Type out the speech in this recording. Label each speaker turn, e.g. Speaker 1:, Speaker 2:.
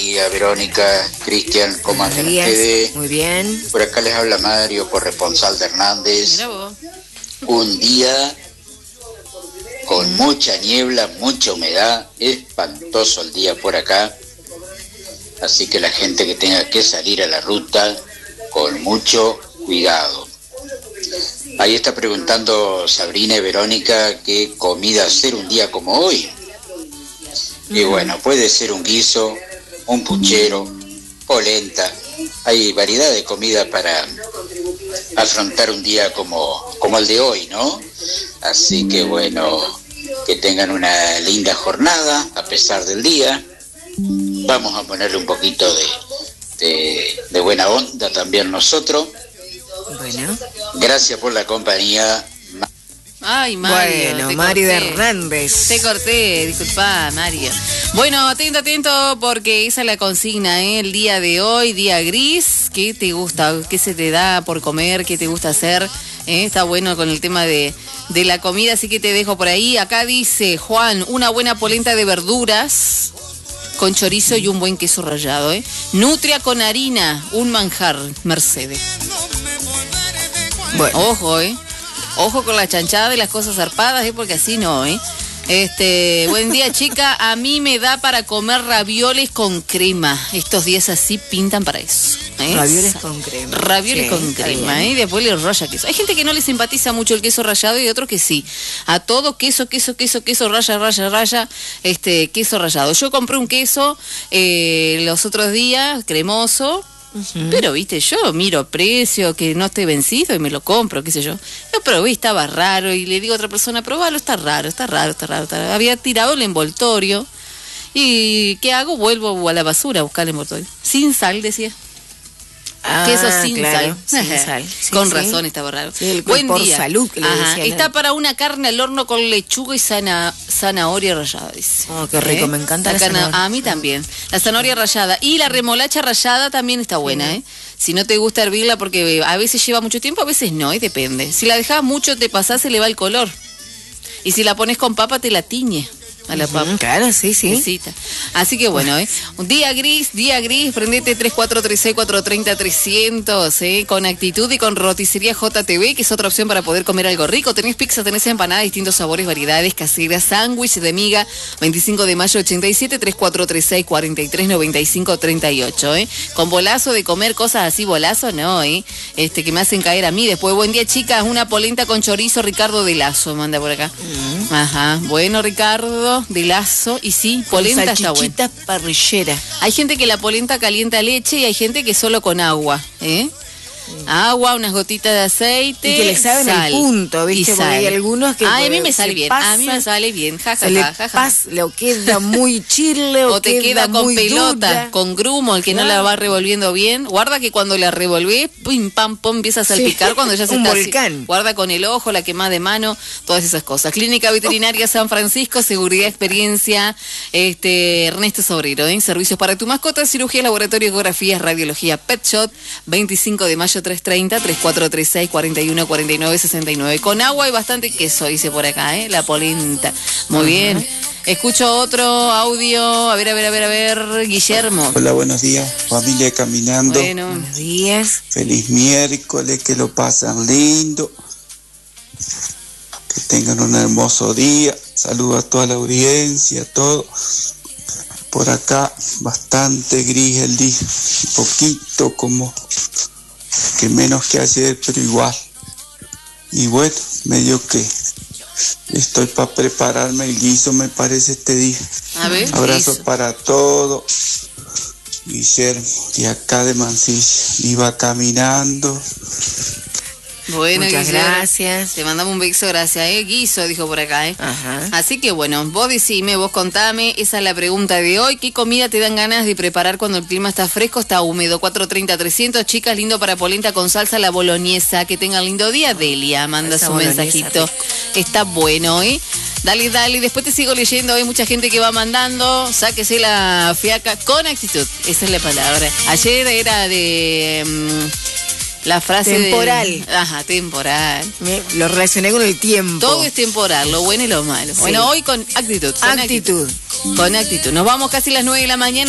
Speaker 1: día, Verónica, Cristian, ¿cómo andan ustedes?
Speaker 2: Muy bien.
Speaker 1: Por acá les habla Mario, corresponsal de Hernández.
Speaker 3: Mira vos.
Speaker 1: Un día con mucha niebla, mucha humedad, espantoso el día por acá. Así que la gente que tenga que salir a la ruta, con mucho cuidado. Ahí está preguntando Sabrina y Verónica qué comida hacer un día como hoy. Y bueno, puede ser un guiso, un puchero, polenta. Hay variedad de comida para afrontar un día como el de hoy, ¿no? Así que bueno, que tengan una linda jornada a pesar del día. Vamos a ponerle un poquito de buena onda también nosotros.
Speaker 2: Bueno.
Speaker 1: Gracias por la compañía.
Speaker 3: Ay, Mario.
Speaker 2: Bueno, Mario de Hernández.
Speaker 3: Te corté, disculpa, Mario. Bueno, atento, porque esa es la consigna, ¿eh? El día de hoy, día gris. ¿Qué te gusta? ¿Qué se te da por comer? ¿Qué te gusta hacer? Está bueno con el tema de la comida, así que te dejo por ahí. Acá dice Juan, una buena polenta de verduras con chorizo y un buen queso rallado, ¿eh? Nutria con harina, un manjar, Mercedes.
Speaker 2: Bueno.
Speaker 3: Ojo, Ojo con la chanchada y las cosas zarpadas, porque así no, Buen día, chica. A mí me da para comer ravioles con crema. Estos días así pintan para eso.
Speaker 2: Ravioles con crema.
Speaker 3: Ravioles con crema, y después le raya queso. Hay gente que no le simpatiza mucho el queso rallado y otros que sí. A todo queso, raya, queso rallado. Yo compré un queso los otros días, cremoso. Pero, viste, yo miro precio, que no esté vencido y me lo compro, qué sé yo. Lo probé, estaba raro y le digo a otra persona, probalo, está raro. Había tirado el envoltorio y ¿qué hago? Vuelvo a la basura a buscar el envoltorio. Sin sal, decía. Queso sin
Speaker 2: claro,
Speaker 3: sal.
Speaker 2: Sin sal. Sí,
Speaker 3: Con
Speaker 2: sí.
Speaker 3: razón, estaba raro.
Speaker 2: Sí,
Speaker 3: buen
Speaker 2: por
Speaker 3: día.
Speaker 2: salud, que le decían.
Speaker 3: Está para una carne al horno con lechuga y zanahoria rallada, dice.
Speaker 2: Oh, qué rico, me encanta la zanahoria.
Speaker 3: A mí también. La zanahoria rallada. Y la remolacha rallada también está buena, Si no te gusta hervirla, porque a veces lleva mucho tiempo, a veces no, y depende. Si la dejas mucho, te pasás, se le va el color. Y si la pones con papa, te la tiñe a la papa.
Speaker 2: Claro, sí.
Speaker 3: Necesita. Así que bueno, un día gris, prendete 3436-430-300, con actitud y con roticería JTV, que es otra opción para poder comer algo rico. Tenés pizza, tenés empanada, distintos sabores, variedades, caseras, sándwich de miga, 25 de mayo 87, 3436-4395-38, Con bolazo de comer cosas así, bolazo no, que me hacen caer a mí. Después, buen día, chicas, una polenta con chorizo, Ricardo de Lazo, manda por acá. Ajá, bueno, Ricardo de Lazo, y sí, polenta está buena.
Speaker 2: Salchichita parrillera.
Speaker 3: Hay gente que la polenta calienta leche y hay gente que solo con agua, Agua, unas gotitas de aceite,
Speaker 2: y que le saben
Speaker 3: sal,
Speaker 2: el punto, ¿viste? Porque hay algunos que
Speaker 3: a mí me sale bien,
Speaker 2: lo queda muy chile
Speaker 3: o te queda con
Speaker 2: muy
Speaker 3: pelota,
Speaker 2: dura.
Speaker 3: con grumo, el que no la va revolviendo bien. Guarda que cuando la revolvés, pim, pam, pum, empieza a salpicar cuando ya se
Speaker 2: un
Speaker 3: está
Speaker 2: volcán.
Speaker 3: Así. Guarda con el ojo, la quemada de mano, todas esas cosas. Clínica Veterinaria San Francisco, seguridad, experiencia, Ernesto Sobrero, servicios para tu mascota, cirugía, laboratorio, ecografías, radiología, Pet Shop, 25 de mayo 330, 3436-4149-69. Con agua y bastante queso, dice por acá, la polenta. Muy bien. Escucho otro audio. A ver, Guillermo.
Speaker 4: Hola, buenos días, familia Caminando.
Speaker 3: Bueno,
Speaker 2: buenos días.
Speaker 4: Feliz miércoles, que lo pasan lindo. Que tengan un hermoso día. Saludos a toda la audiencia, a todo. Por acá, bastante gris el día. Un poquito como que menos que ayer, pero igual. Y bueno, medio que estoy para prepararme el guiso, me parece, este día.
Speaker 3: A ver,
Speaker 4: abrazos
Speaker 3: guiso
Speaker 4: para todos. Guillermo, de acá de Mansilla. Iba caminando.
Speaker 3: Bueno,
Speaker 2: muchas
Speaker 3: Guillermo,
Speaker 2: gracias.
Speaker 3: Te mandamos un beso, gracias, Guiso, dijo por acá,
Speaker 2: Ajá.
Speaker 3: Así que bueno, vos decime, vos contame, esa es la pregunta de hoy. ¿Qué comida te dan ganas de preparar cuando el clima está fresco, está húmedo? 430-300, chicas, lindo para polenta con salsa, la boloñesa. Que tengan lindo día. Delia manda
Speaker 2: esa
Speaker 3: su mensajito.
Speaker 2: rico.
Speaker 3: Está bueno, Dale, después te sigo leyendo, hay mucha gente que va mandando. Sáquese la fiaca con actitud, esa es la palabra. Ayer era de... la frase
Speaker 2: temporal.
Speaker 3: Temporal.
Speaker 2: Lo relacioné con el tiempo.
Speaker 3: Todo es temporal, lo bueno y lo malo.
Speaker 2: Sí.
Speaker 3: Bueno, hoy con actitud.
Speaker 2: Actitud.
Speaker 3: Con actitud. Nos vamos casi las 9 de la mañana.